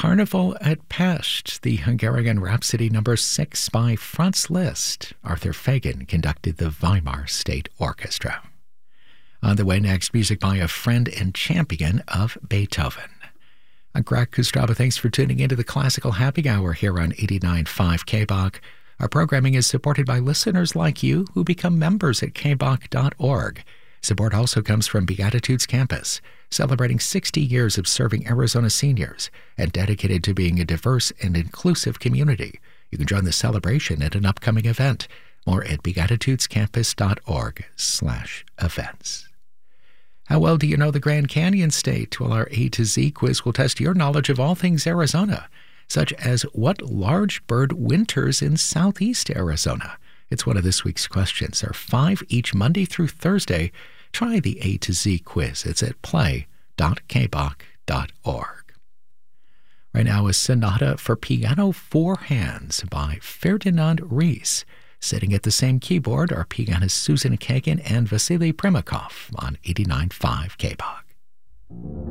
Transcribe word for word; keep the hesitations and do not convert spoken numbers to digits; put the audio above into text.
Carnival at Pest, the Hungarian Rhapsody number six by Franz Liszt. Arthur Fagan conducted the Weimar State Orchestra. On the way next, music by a friend and champion of Beethoven. I'm Greg Kustraba. Thanks for tuning into the Classical Happy Hour here on eighty-nine point five K B O C. Our programming is supported by listeners like you who become members at k b o c dot org. Support also comes from Beatitudes Campus, celebrating sixty years of serving Arizona seniors and dedicated to being a diverse and inclusive community. You can join the celebration at an upcoming event. More at beatitudescampus.org slash events. How well do you know the Grand Canyon State? Well, our A to Z quiz will test your knowledge of all things Arizona, such as what large bird winters in southeast Arizona. It's one of this week's questions. There are five each Monday through Thursday. Try the A to Z quiz. It's at play dot k b o c dot org. Right now, a sonata for piano four hands by Ferdinand Ries. Sitting at the same keyboard are pianists Susan Kagan and Vasily Primakov on eighty-nine point five K B O C.